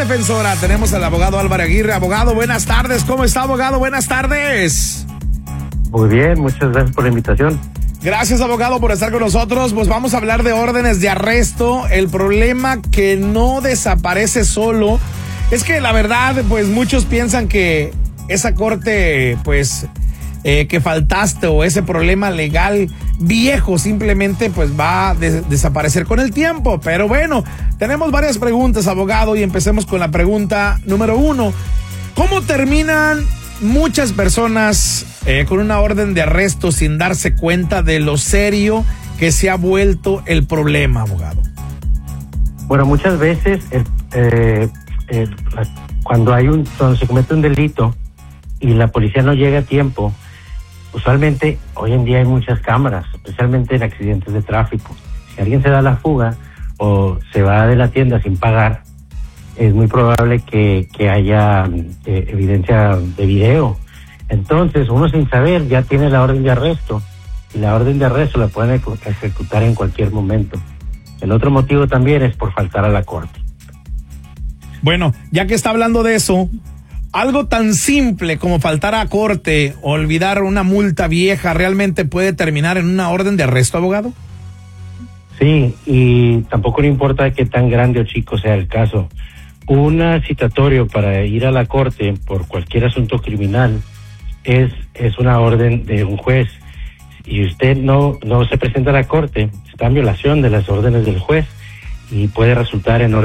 defensora. Tenemos al abogado Álvaro Aguirre. Abogado, buenas tardes. ¿Cómo está, abogado? Buenas tardes. Muy bien, muchas gracias por la invitación. Gracias, abogado, por estar con nosotros. Pues vamos a hablar de órdenes de arresto. El problema que no desaparece solo es que la verdad, pues muchos piensan que esa corte, pues, que faltaste o ese problema legal viejo simplemente pues va a desaparecer con el tiempo. Pero bueno, tenemos varias preguntas, abogado, y empecemos con la pregunta número 1. ¿Cómo terminan muchas personas con una orden de arresto sin darse cuenta de lo serio que se ha vuelto el problema, abogado? Bueno, muchas veces cuando se comete un delito y la policía no llega a tiempo, usualmente hoy en día hay muchas cámaras, especialmente en accidentes de tráfico. Si alguien se da la fuga o se va de la tienda sin pagar, es muy probable que haya evidencia de video. Entonces, uno sin saber ya tiene la orden de arresto, y la orden de arresto la pueden ejecutar en cualquier momento. El otro motivo también es por faltar a la corte. Bueno, ya que está hablando de eso, algo tan simple como faltar a corte o olvidar una multa vieja realmente puede terminar en una orden de arresto, abogado. Sí, y tampoco le importa qué tan grande o chico sea el caso. Un citatorio para ir a la corte por cualquier asunto criminal es una orden de un juez. Y usted no se presenta a la corte, está en violación de las órdenes del juez y puede resultar en orden